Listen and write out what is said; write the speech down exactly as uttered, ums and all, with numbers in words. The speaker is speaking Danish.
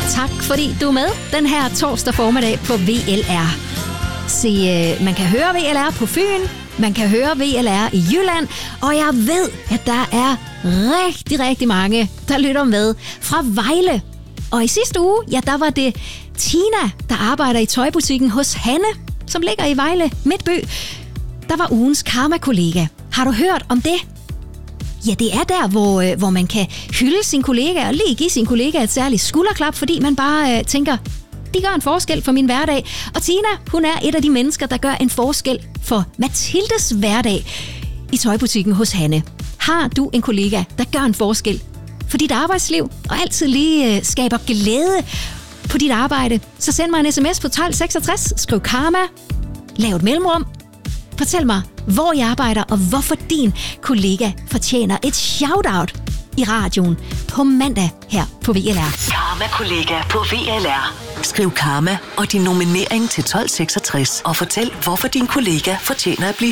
Tak fordi du er med den her torsdag formiddag på V L R. Se, man kan høre V L R på Fyn, man kan høre V L R i Jylland, og jeg ved, at der er rigtig, rigtig mange, der lytter med fra Vejle. Og i sidste uge, ja, der var det Tina, der arbejder i tøjbutikken hos Hanne, som ligger i Vejle Midtby. Der var ugens karma-kollega. Har du hørt om det? Ja, det er der, hvor, hvor man kan hylde sin kollega og lige give sin kollega et særligt skulderklap, fordi man bare øh, tænker, de gør en forskel for min hverdag. Og Tina, hun er et af de mennesker, der gør en forskel for Mathildes hverdag i tøjbutikken hos Hanne. Har du en kollega, der gør en forskel for dit arbejdsliv og altid lige øh, skaber glæde på dit arbejde, så send mig en sms på tolv seksogtres, skriv karma, lav et mellemrum. Fortæl mig, hvor jeg arbejder, og hvorfor din kollega fortjener et shout-out i radioen på mandag her på V L R. Karma-kollega på V L R. Skriv karma og din nominering til tolv seksogtres og fortæl, hvorfor din kollega fortjener at blive